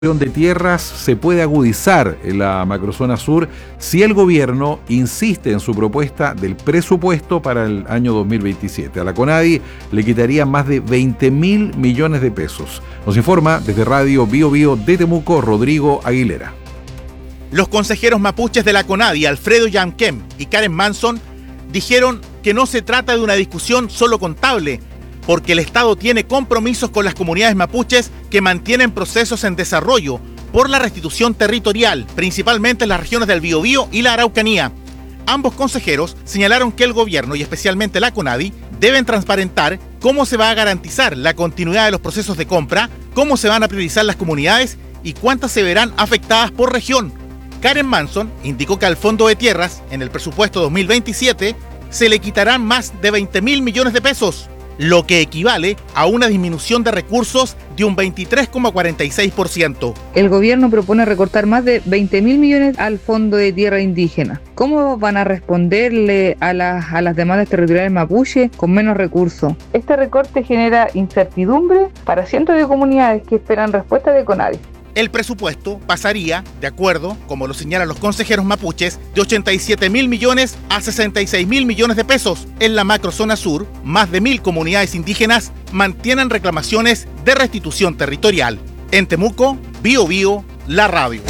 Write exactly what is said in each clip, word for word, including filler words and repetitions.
de tierras se puede agudizar en la macrozona sur si el gobierno insiste en su propuesta del presupuesto para el año dos mil veintisiete. A la CONADI le quitaría más de veinte mil millones de pesos. Nos informa desde Radio Bio Bio de Temuco, Rodrigo Aguilera. Los consejeros mapuches de la CONADI, Alfredo Yanquem y Karen Manson, dijeron que no se trata de una discusión solo contable, porque el Estado tiene compromisos con las comunidades mapuches que mantienen procesos en desarrollo por la restitución territorial, principalmente en las regiones del Biobío y la Araucanía. Ambos consejeros señalaron que el gobierno y especialmente la CONADI deben transparentar cómo se va a garantizar la continuidad de los procesos de compra, cómo se van a priorizar las comunidades y cuántas se verán afectadas por región. Karen Manson indicó que al Fondo de Tierras, en el presupuesto dos mil veintisiete, se le quitarán más de veinte mil millones de pesos, lo que equivale a una disminución de recursos de un veintitrés coma cuarenta y seis por ciento. El gobierno propone recortar más de veinte mil millones al Fondo de Tierra Indígena. ¿Cómo van a responderle a las, a las demandas territoriales mapuche con menos recursos? Este recorte genera incertidumbre para cientos de comunidades que esperan respuesta de CONADI. El presupuesto pasaría, de acuerdo, como lo señalan los consejeros mapuches, de ochenta y siete mil millones a sesenta y seis mil millones de pesos. En la macrozona sur, más de mil comunidades indígenas mantienen reclamaciones de restitución territorial. En Temuco, Bio Bio, la radio.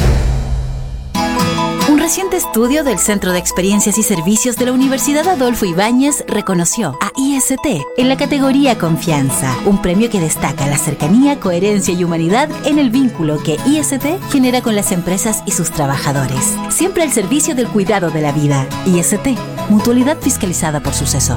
Un reciente estudio del Centro de Experiencias y Servicios de la Universidad Adolfo Ibáñez reconoció a I S T en la categoría Confianza, un premio que destaca la cercanía, coherencia y humanidad en el vínculo que I S T genera con las empresas y sus trabajadores. Siempre al servicio del cuidado de la vida. I S T, mutualidad fiscalizada por Suceso.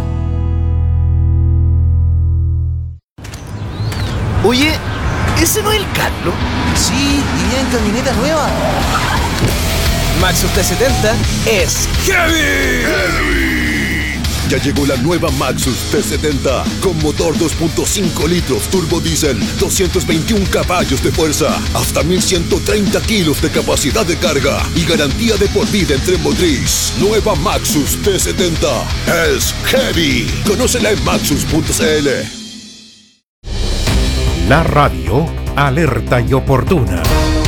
Oye, ¿ese no es el Carlos? Sí, iría en camioneta nueva. Maxus T setenta es heavy. ¡Heavy! Ya llegó la nueva Maxus T setenta con motor dos punto cinco litros turbo diésel, doscientos veintiún caballos de fuerza, hasta mil ciento treinta kilos de capacidad de carga y garantía de por vida en tren motriz. Nueva Maxus T setenta es heavy. Conócela en maxus punto c l. La radio alerta y oportuna.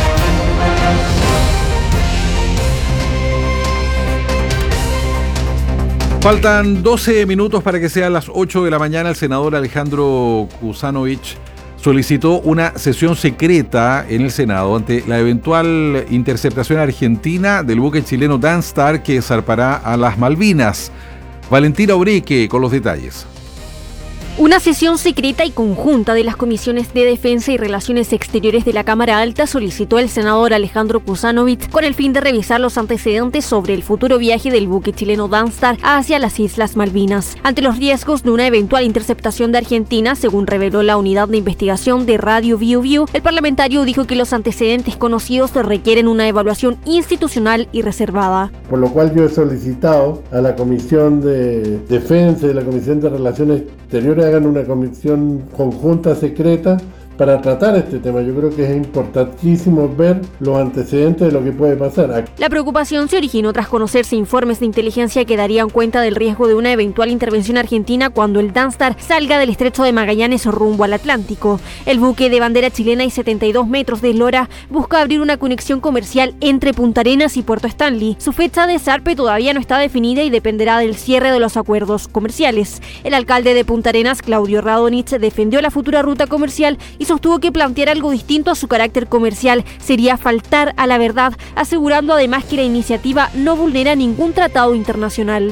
Faltan doce minutos para que sean las ocho de la mañana. El senador Alejandro Kuzanovich solicitó una sesión secreta en el Senado ante la eventual interceptación argentina del buque chileno Danstar que zarpará a las Malvinas. Valentina Oreque con los detalles. Una sesión secreta y conjunta de las comisiones de Defensa y Relaciones Exteriores de la Cámara Alta solicitó el senador Alejandro Kuzanovich con el fin de revisar los antecedentes sobre el futuro viaje del buque chileno Danstar hacia las Islas Malvinas. Ante los riesgos de una eventual interceptación de Argentina, según reveló la unidad de investigación de Radio Bio Bio, el parlamentario dijo que los antecedentes conocidos requieren una evaluación institucional y reservada. Por lo cual yo he solicitado a la Comisión de Defensa y la Comisión de Relaciones Exteriores hagan una comisión conjunta secreta para tratar este tema. Yo creo que es importantísimo ver los antecedentes de lo que puede pasar. La preocupación se originó tras conocerse informes de inteligencia que darían cuenta del riesgo de una eventual intervención argentina cuando el Danstar salga del estrecho de Magallanes rumbo al Atlántico. El buque de bandera chilena y setenta y dos metros de eslora busca abrir una conexión comercial entre Punta Arenas y Puerto Stanley. Su fecha de zarpe todavía no está definida y dependerá del cierre de los acuerdos comerciales. El alcalde de Punta Arenas, Claudio Radonich, defendió la futura ruta comercial y sostuvo que plantear algo distinto a su carácter comercial sería faltar a la verdad, asegurando además que la iniciativa no vulnera ningún tratado internacional.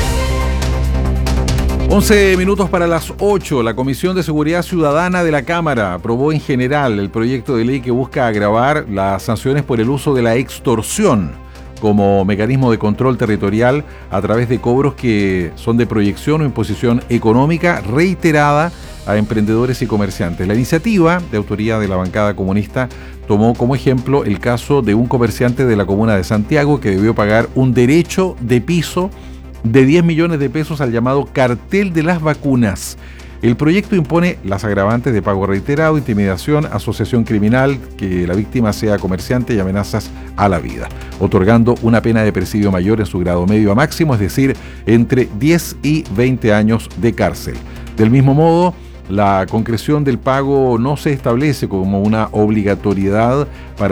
once minutos para las ocho. La Comisión de Seguridad Ciudadana de la Cámara aprobó en general el proyecto de ley que busca agravar las sanciones por el uso de la extorsión como mecanismo de control territorial a través de cobros que son de proyección o imposición económica reiterada a emprendedores y comerciantes. La iniciativa, de autoría de la bancada comunista, tomó como ejemplo el caso de un comerciante de la comuna de Santiago que debió pagar un derecho de piso de diez millones de pesos al llamado cartel de las vacunas. El proyecto impone las agravantes de pago reiterado, intimidación, asociación criminal, que la víctima sea comerciante y amenazas a la vida, otorgando una pena de presidio mayor en su grado medio a máximo, es decir, entre diez y veinte años de cárcel. Del mismo modo, La concreción del pago no se establece como una obligatoriedad para